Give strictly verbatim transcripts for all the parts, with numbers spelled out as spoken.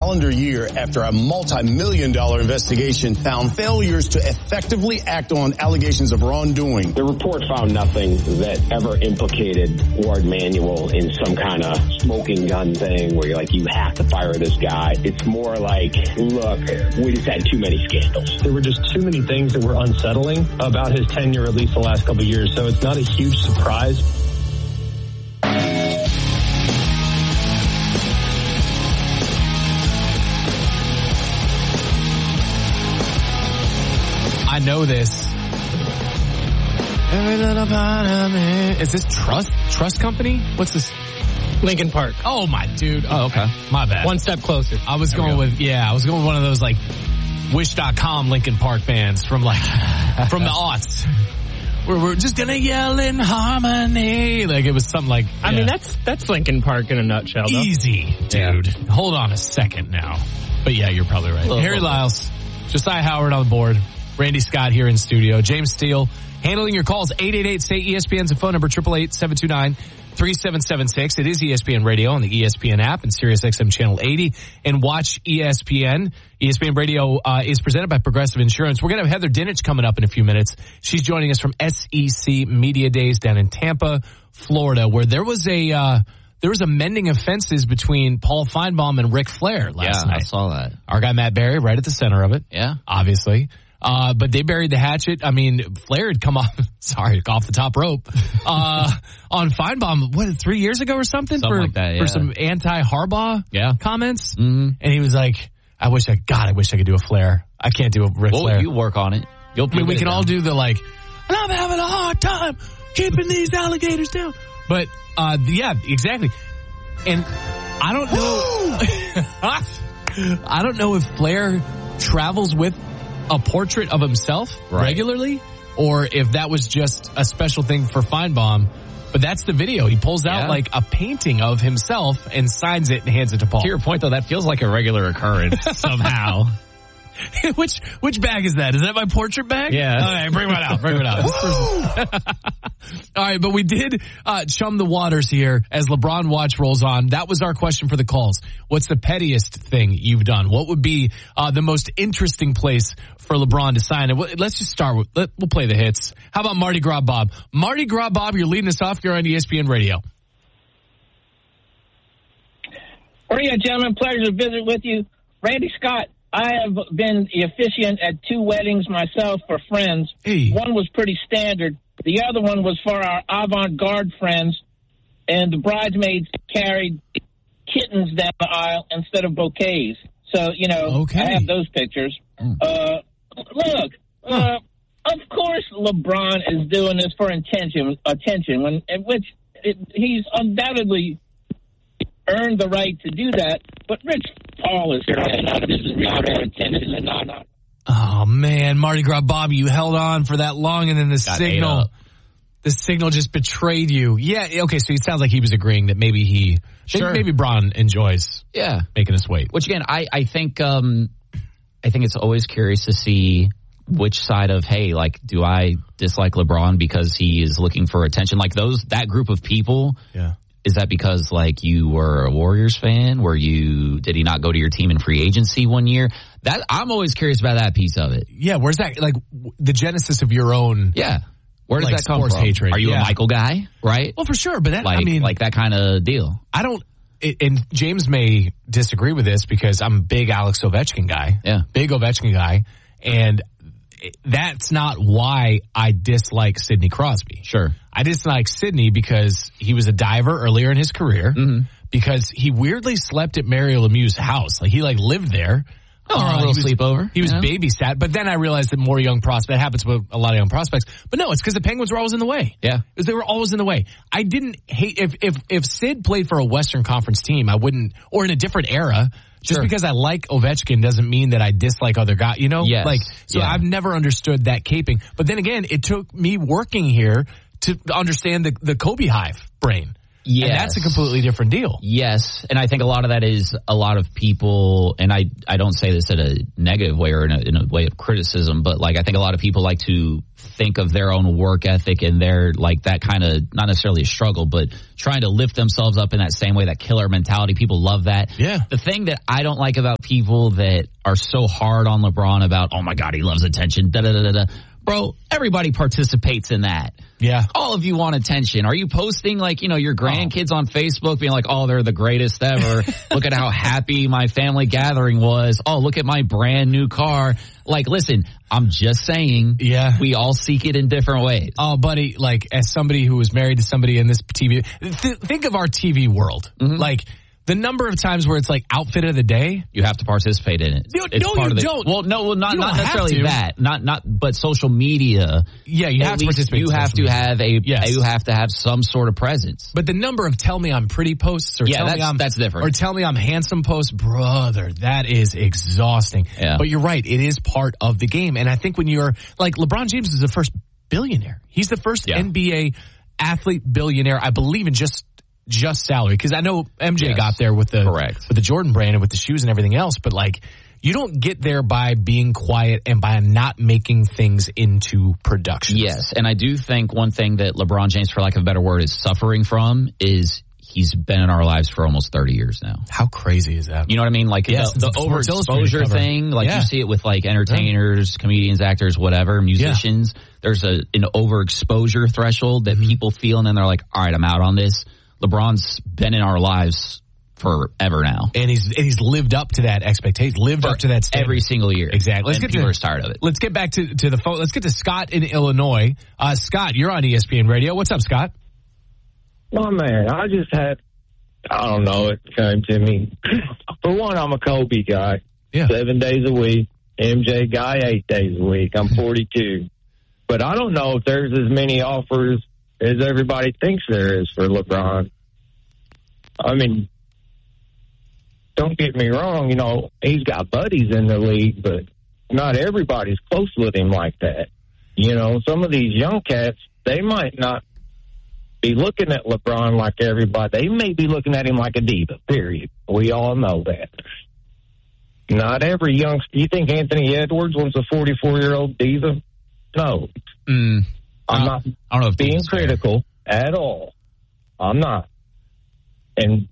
calendar year after a multi-million dollar investigation found failures to effectively act on allegations of wrongdoing. The report found nothing that ever implicated Warde Manuel in some kind of smoking gun thing where you're like, you have to fire this guy. It's more like, look, we just had too many scandals. There were just too many things that were unsettling about his tenure, at least the last couple of years, so it's not a huge surprise. I know this. Every little part of me. Is this Trust Trust Company? What's this? Linkin Park. Oh, my dude. Oh, okay. My bad. One step closer. I was There going we go. with, yeah, I was going with one of those, like, Wish dot com Linkin Park bands from, like, from the aughts. Where we're just gonna yell in harmony. Like, it was something like, I yeah. mean, that's that's Linkin Park in a nutshell, though. Easy, dude. Yeah. Hold on a second now. But yeah, you're probably right. Little, Harry little. Lyles, Josiah Howard on the board, Randy Scott here in studio, James Steele handling your calls. eight eight eight state E S P N's a phone number, eight eight eight, seven two nine, three seven seven six. It is E S P N Radio on the E S P N app and Sirius X M Channel eighty. And watch E S P N. E S P N Radio uh, is presented by Progressive Insurance. We're going to have Heather Dinich coming up in a few minutes. She's joining us from S E C Media Days down in Tampa, Florida, where there was a uh, there was a mending of fences between Paul Feinbaum and Ric Flair last yeah, night. I saw that. Our guy Matt Berry right at the center of it. Yeah. Obviously. Uh, but they buried the hatchet. I mean, Flair had come off, sorry, off the top rope, uh, on Feinbaum, what, three years ago or something? Something for, like that, yeah. For some anti-Harbaugh yeah. comments. Mm-hmm. And he was like, I wish I, God, I wish I could do a Flair. I can't do a Ric well, Flair. you work on it. You'll I mean, we can it all down. do the like, and I'm having a hard time keeping these alligators down. But, uh, yeah, exactly. And I don't know, I don't know if Flair travels with a portrait of himself right. regularly, or if that was just a special thing for Feinbaum. But that's the video. He pulls out yeah. like a painting of himself and signs it and hands it to Paul. To your point, though, that feels like a regular occurrence somehow. which which bag is that? Is that my portrait bag? Yeah. Okay, bring it out. Bring it out. All right, but we did uh, chum the waters here as LeBron Watch rolls on. That was our question for the calls. What's the pettiest thing you've done? What would be uh, the most interesting place for LeBron to sign? And let's just start with, let, we'll play the hits. How about Mardi Gras Bob? Mardi Gras Bob, you're leading us off here on E S P N Radio. Well, yeah, gentlemen, pleasure to visit with you. Randy Scott, I have been the officiant at two weddings myself for friends. Hey. One was pretty standard. The other one was for our avant-garde friends, and the bridesmaids carried kittens down the aisle instead of bouquets. So, you know, okay. I have those pictures. Mm. Uh, look, huh. uh, of course LeBron is doing this for attention, attention when, which it, he's undoubtedly earned the right to do that, but Rich Paul is here. This is not our intention. Not, not. Oh, man, Mardi Gras Bob, you held on for that long, and then the Got signal, the signal just betrayed you. Yeah, okay, so it sounds like he was agreeing that maybe he, sure. maybe, maybe Bron enjoys yeah. making us wait. Which, again, I, I think um, I think it's always curious to see which side of, hey, like, do I dislike LeBron because he is looking for attention? Like, those that group of people, yeah. Is that because, like, you were a Warriors fan? Were you, did he not go to your team in free agency one year? That I'm always curious about that piece of it. Yeah, where's that, like, the genesis of your own, yeah. Where does like, that come sports from? hatred? Are you yeah. a Michael guy, right? Well, for sure, but that, like, I mean, like that kind of deal. I don't, and James may disagree with this because I'm a big Alex Ovechkin guy. Yeah. Big Ovechkin guy. And that's not why I dislike Sidney Crosby. Sure. I dislike Sidney because he was a diver earlier in his career, mm-hmm. because he weirdly slept at Mario Lemieux's house. Like, he, like, lived there. Oh, uh, a little he was, sleepover. He was yeah. babysat, but then I realized that more young prospects, that happens with a lot of young prospects. But no, it's because the Penguins were always in the way. Yeah. Because they were always in the way. I didn't hate, if, if, if Sid played for a Western Conference team, I wouldn't, or in a different era, just sure. because I like Ovechkin doesn't mean that I dislike other guys, you know? Yes. Like, so yeah. I've never understood that caping. But then again, it took me working here to understand the, the Kobe Hive brain. Yes. And that's a completely different deal. Yes, and I think a lot of that is a lot of people, and I, I don't say this in a negative way or in a, in a way of criticism, but like I think a lot of people like to think of their own work ethic and their like that kind of, not necessarily a struggle, but trying to lift themselves up in that same way, that killer mentality. People love that. Yeah. The thing that I don't like about people that are so hard on LeBron about, oh my God, he loves attention, da da da da da. Bro, everybody participates in that. Yeah. All of you want attention. Are you posting like, you know, your grandkids on Facebook being like, oh, they're the greatest ever. Look at how happy my family gathering was. Oh, look at my brand new car. Like, listen, I'm just saying. Yeah. We all seek it in different ways. Oh, buddy, like as somebody who was married to somebody in this T V, th- think of our T V world. Mm-hmm. Like, the number of times where it's like outfit of the day, you have to participate in it. No, it's no part you of the, don't. Well, no, well, not, you not necessarily that. Not, not, but social media. Yeah, you have to participate. You have to media. have a. Yes. You have to have some sort of presence. But the number of tell me I'm pretty posts, or yeah, tell that's, me I'm that's different, or tell me I'm handsome posts, brother, that is exhausting. Yeah. But you're right, it is part of the game, and I think when you're like LeBron James is the first billionaire. He's the first yeah. N B A athlete billionaire, I believe, in just. Just salary, because I know M J yes. got there with the Correct. with the Jordan brand and with the shoes and everything else, but like you don't get there by being quiet and by not making things into production. Yes, and I do think one thing that LeBron James, for lack of a better word, is suffering from is he's been in our lives for almost thirty years now. How crazy is that? You know what I mean? Like yes, the, the overexposure thing, like yeah. you see it with like entertainers, yeah. comedians, actors, whatever, musicians. Yeah. There's a an overexposure threshold that mm-hmm. people feel, and then they're like, all right, I'm out on this. LeBron's been in our lives forever now, and he's and he's lived up to that expectation. Lived For up to that standard. Every single year. Exactly. Let's and get people to, are tired of it. Let's get back to to the phone. Let's get to Scott in Illinois. Uh, Scott, you're on E S P N Radio. What's up, Scott? My man, I just had. I don't know. It came to me. For one, I'm a Kobe guy. Yeah. Seven days a week. M J guy, eight days a week. I'm forty-two. But I don't know if there's as many offers as everybody thinks there is for LeBron. I mean, don't get me wrong, you know, he's got buddies in the league, but not everybody's close with him like that. You know, some of these young cats, they might not be looking at LeBron like everybody. They may be looking at him like a diva, period. We all know that. Not every young... You think Anthony Edwards was a forty-four-year-old diva? No. Mm, I'm not I don't know if being critical at all. I'm not. And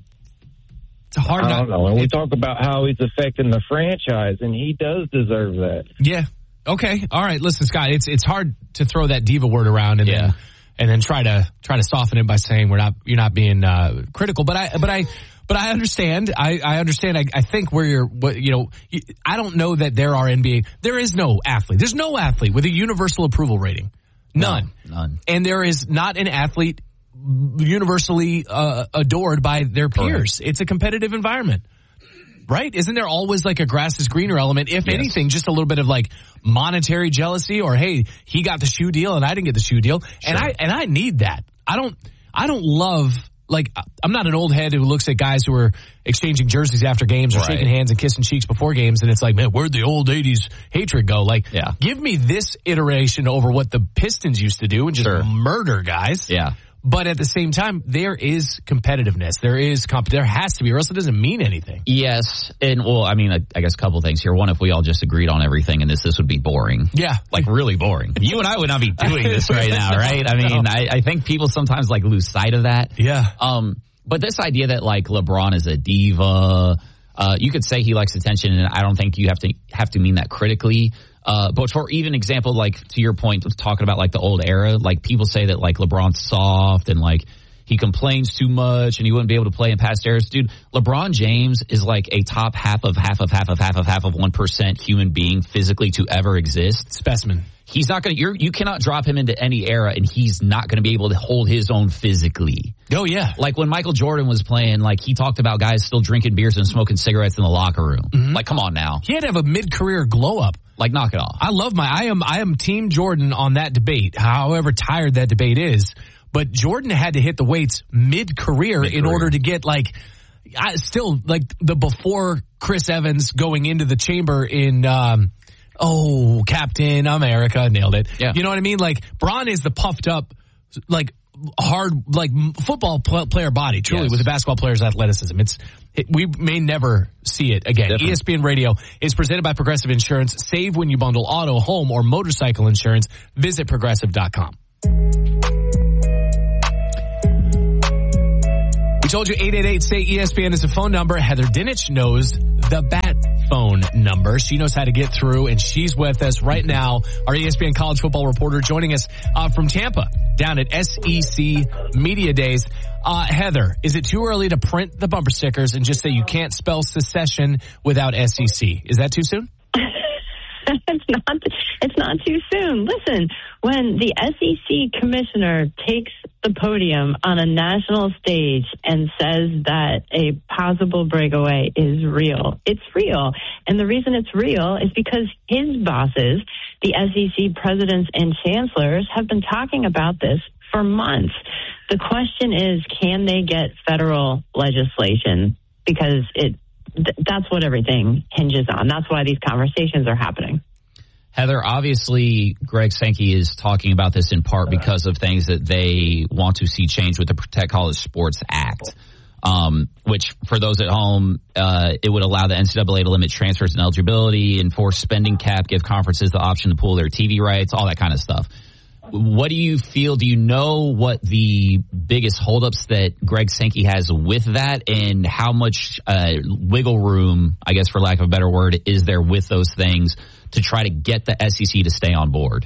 it's a hard I don't know. And we it, talk about how he's affecting the franchise, and he does deserve that. Yeah. Okay. All right. Listen, Scott, it's it's hard to throw that diva word around and yeah. then and then try to try to soften it by saying we're not you're not being uh, critical. But I but I but I understand. I, I understand. I, I think where you're what you know. I don't know that there are N B A. There is no athlete. There's no athlete with a universal approval rating. None. No, none. And there is not an athlete universally uh, adored by their peers. Correct. It's a competitive environment, right? Isn't there always like a grass is greener element? If yes. anything, just a little bit of like monetary jealousy, or hey, he got the shoe deal and I didn't get the shoe deal, sure. and I and I need that. I don't I don't love like I'm not an old head who looks at guys who are exchanging jerseys after games or right. shaking hands and kissing cheeks before games, and it's like, man, where'd the old eighties hatred go? Like, yeah. give me this iteration over what the Pistons used to do and just sure. murder guys. Yeah. But at the same time, there is competitiveness. There is comp. There has to be, or else it doesn't mean anything. Yes, and well, I mean, I, I guess a couple things here. One, if we all just agreed on everything, and this this would be boring. Yeah, like really boring. You and I would not be doing this right now, right? I mean, no. I, I think people sometimes like lose sight of that. Yeah. Um, but this idea that like LeBron is a diva, uh, you could say he likes attention, and I don't think you have to have to mean that critically. Uh, but for even example, like to your point of talking about like the old era, like people say that like LeBron's soft and like he complains too much and he wouldn't be able to play in past eras. Dude, LeBron James is like a top half of half of half of half of half of one percent human being physically to ever exist. Specimen. He's not going to, you're, you cannot drop him into any era and he's not going to be able to hold his own physically. Oh, yeah. Like when Michael Jordan was playing, like he talked about guys still drinking beers and smoking cigarettes in the locker room. Mm-hmm. Like, come on now. He had to have a mid-career glow-up. Like, knock it off. I love my, I am, I am Team Jordan on that debate, however tired that debate is. But Jordan had to hit the weights mid-career, mid-career. in order to get like, I still like the before Chris Evans going into the chamber in, um, oh, Captain America, nailed it. Yeah. You know what I mean? Like, Bron is the puffed up, like, hard, like football player body, truly, yes. with a basketball player's athleticism. It's it, we may never see it again. Different. E S P N Radio is presented by Progressive Insurance. Save when you bundle auto, home, or motorcycle insurance. Visit progressive dot com. We told you eight eight eight, S A Y, E S P N is the phone number. Heather Dinich knows the bat phone number. She knows how to get through, and she's with us right now. Our E S P N college football reporter joining us uh, from Tampa down at S E C Media Days. Uh, Heather, is it too early to print the bumper stickers and just say you can't spell secession without S E C? Is that too soon? It's not. It's not too soon. Listen, when the S E C commissioner takes the podium on a national stage and says that a possible breakaway is real, it's real. And the reason it's real is because his bosses, the S E C presidents and chancellors, have been talking about this for months. The question is, can they get federal legislation? Because it th- that's what everything hinges on. That's why these conversations are happening. Heather, obviously, Greg Sankey is talking about this in part because of things that they want to see change with the Protect College Sports Act, um, which, for those at home, uh, it would allow the N C double A to limit transfers and eligibility, enforce spending cap, give conferences the option to pool their T V rights, all that kind of stuff. What do you feel? Do you know what the biggest holdups that Greg Sankey has with that, and how much uh, wiggle room, I guess for lack of a better word, is there with those things to try to get the S E C to stay on board?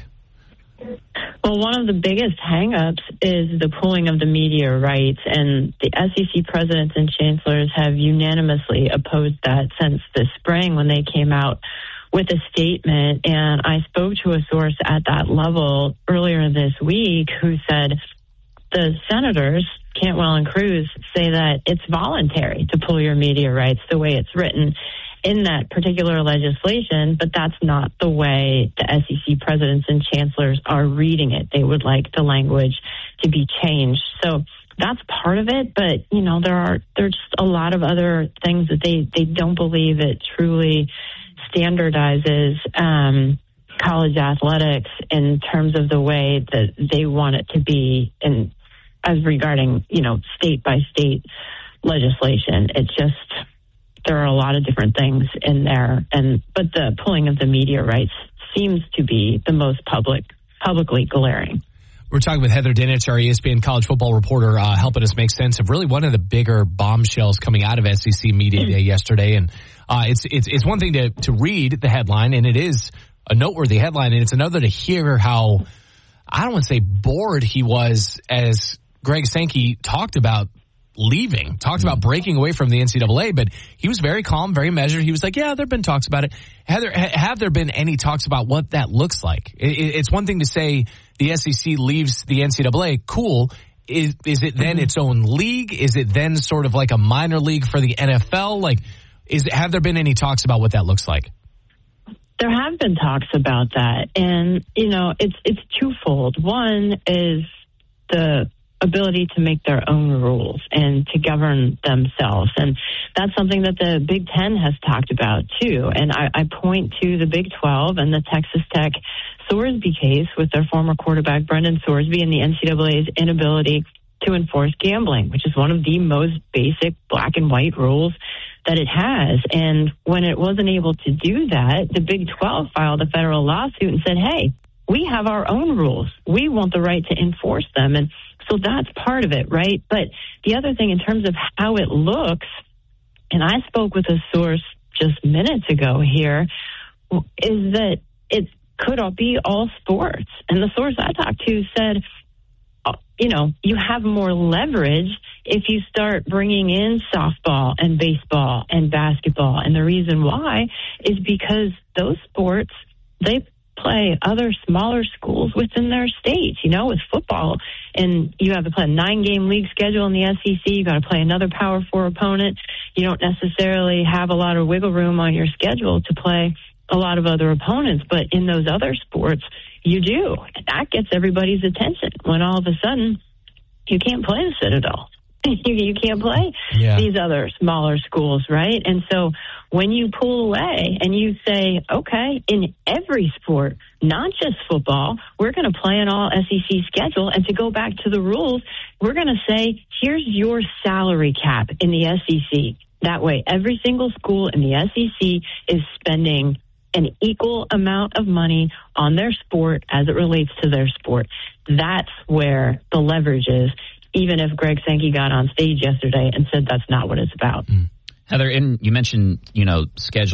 Well, one of the biggest hangups is the pooling of the media rights, and the S E C presidents and chancellors have unanimously opposed that since the spring when they came out with a statement. And I spoke to a source at that level earlier this week who said the senators, Cantwell and Cruz, say that it's voluntary to pull your media rights the way it's written in that particular legislation, but that's not the way the S E C presidents and chancellors are reading it. They would like the language to be changed. So that's part of it, but, you know, there are there's just a lot of other things that they, they don't believe it truly standardizes um, college athletics in terms of the way that they want it to be in as regarding, you know, state by state legislation. It's just, there are a lot of different things in there, and but the pulling of the media rights seems to be the most public, publicly glaring. We're talking with Heather Dinich, our E S P N college football reporter, uh, helping us make sense of really one of the bigger bombshells coming out of S E C Media Day yesterday. And uh, it's it's it's one thing to to read the headline, and it is a noteworthy headline, and it's another to hear how, I don't want to say bored he was as Greg Sankey talked about leaving, talked about breaking away from the N C double A, but he was very calm, very measured. He was like, yeah, there have been talks about it. Heather, have there been any talks about what that looks like? It's one thing to say the S E C leaves the N C double A. Cool. Is, is it then its own league? Is it then sort of like a minor league for the N F L? Like, is have there been any talks about what that looks like? There have been talks about that. And, you know, it's it's twofold. One is the ability to make their own rules and to govern themselves. And that's something that the Big Ten has talked about, too. And I, I point to the Big twelve and the Texas Tech Sorsby case with their former quarterback, Brendan Sorsby, and the N C double A's inability to enforce gambling, which is one of the most basic black and white rules that it has. And when it wasn't able to do that, the Big twelve filed a federal lawsuit and said, hey, we have our own rules. We want the right to enforce them. And so that's part of it, right? But the other thing in terms of how it looks, and I spoke with a source just minutes ago here, is that it could be all sports. And the source I talked to said, you know, you have more leverage if you start bringing in softball and baseball and basketball. And the reason why is because those sports, they play other smaller schools within their states. You know, with football, and you have to play a nine-game league schedule in the S E C. You got to play another Power Four opponent. You don't necessarily have a lot of wiggle room on your schedule to play a lot of other opponents. But in those other sports, you do. And that gets everybody's attention when all of a sudden you can't play the Citadel. you, you can't play Yeah. these other smaller schools, right? And so when you pull away and you say, okay, in every sport, not just football, we're going to play an all S E C schedule. And to go back to the rules, we're going to say, here's your salary cap in the S E C. That way, every single school in the S E C is spending an equal amount of money on their sport as it relates to their sport. That's where the leverage is, even if Greg Sankey got on stage yesterday and said that's not what it's about. Heather, in, you mentioned, you know, schedule.